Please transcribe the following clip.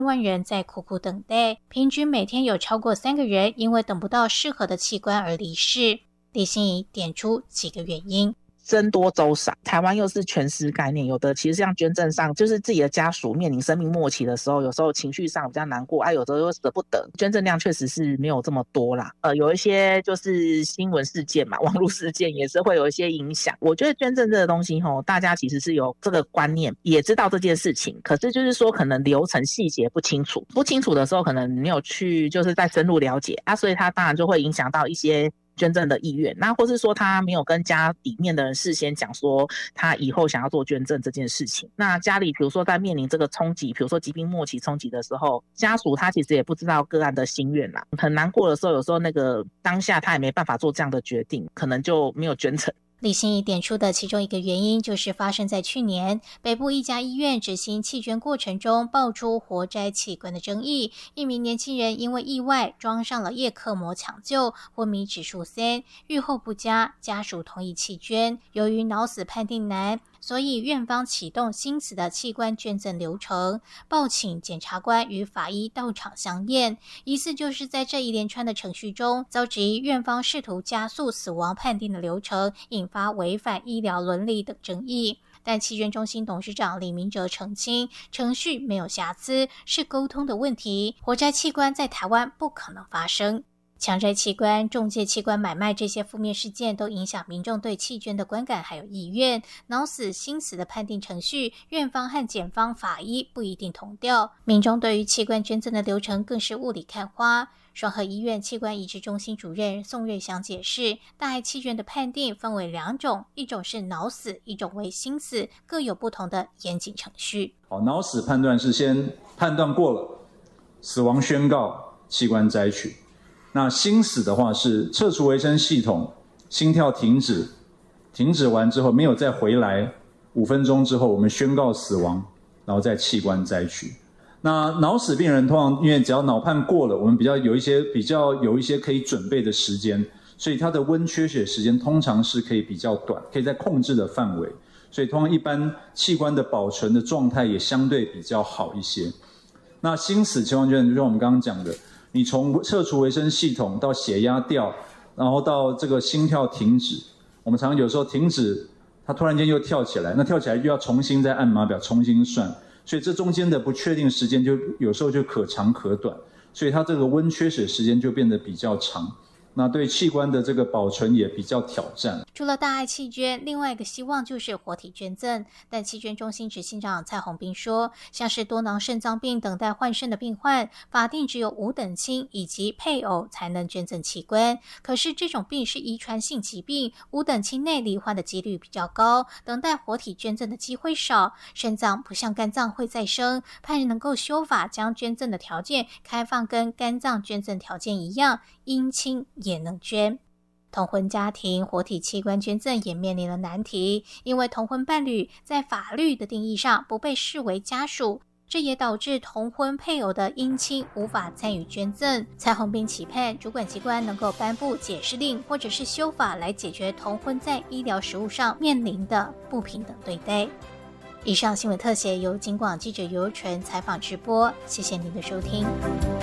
万人在苦苦等待，平均每天有超过3个人因为等不到适合的器官而离世。李欣怡点出几个原因。 僧多粥少，台湾又是全尸概念，有的其实像捐赠上，就是自己的家属面临生命末期的时候，有时候情绪上比较难过，有的又舍不得，捐赠量确实是没有这么多啦。有一些就是新闻事件嘛，网络事件也是会有一些影响。我觉得捐赠这个东西大家其实是有这个观念，也知道这件事情，可是就是说可能流程细节不清楚的时候，可能没有去就是再深入了解所以它当然就会影响到一些捐赠的意愿，那或是说他没有跟家里面的人事先讲说他以后想要做捐赠这件事情，那家里比如说在面临这个冲击，比如说疾病末期冲击的时候，家属他其实也不知道个案的心愿啦，很难过的时候，有时候那个当下他也没办法做这样的决定，可能就没有捐成。 李欣怡点出的其中一个原因，就是发生在去年北部一家医院执行器捐过程中爆出活摘器官的争议，一名年轻人因为意外装上了叶克膜抢救，昏迷指数3，预后不佳，家属同意弃捐。由于脑死判定难，所以院方启动心死的器官捐赠流程，报请检察官与法医到场相验，疑似就是在这一连串的程序中，遭质疑院方试图加速死亡判定的流程，引发违反医疗伦理等争议。但器捐中心董事长李明哲澄清，程序没有瑕疵，是沟通的问题，活摘器官在台湾不可能发生。强摘器官、中介器官买卖这些负面事件都影响民众对器捐的观感还有意愿。脑死、心死的判定程序，院方和检方、法医不一定同调。民众对于器官捐赠的流程更是雾里看花。双和医院器官移植中心主任宋瑞祥解释，大爱器捐的判定分为2种，一种是脑死，一种为心死，各有不同的严谨程序。 脑死判断是先判断过了，死亡宣告，器官摘取。那心死的话是撤除维生系统，心跳停止完之后没有再回来，5分钟之后我们宣告死亡，然后再器官摘取。那脑死病人通常因为只要脑判过了，我们有一些可以准备的时间，所以它的温缺血时间通常是可以比较短，可以在控制的范围，所以通常一般器官的保存的状态也相对比较好一些。那心死情况就像我们刚刚讲的，你从撤除维生系统到血压掉，然后到这个心跳停止，我们常常有时候停止，它突然间又跳起来，那跳起来又要重新再按码表重新算，所以这中间的不确定时间就有时候就可长可短，所以它这个温缺血时间就变得比较长。那对器官的这个保存也比较挑战。 除了大爱器捐，另外一个希望就是活体捐赠。但器捐中心执行长蔡宏斌说，像是多囊肾脏病等待换肾的病患，法定只有5等亲以及配偶才能捐赠器官。可是这种病是遗传性疾病，5等亲内罹患的几率比较高，等待活体捐赠的机会少。肾脏不像肝脏会再生，盼能够修法将捐赠的条件开放跟肝脏捐赠条件一样，姻亲也能捐。同婚家庭活体器官捐赠也面临了难题，因为同婚伴侣在法律的定义上不被视为家属，这也导致同婚配偶的姻亲无法参与捐赠。蔡宏斌期盼主管机关能够颁布解释令或者是修法来解决同婚在医疗实务上面临的不平等对待。以上新闻特写由警广记者尤纯采访直播，谢谢您的收听。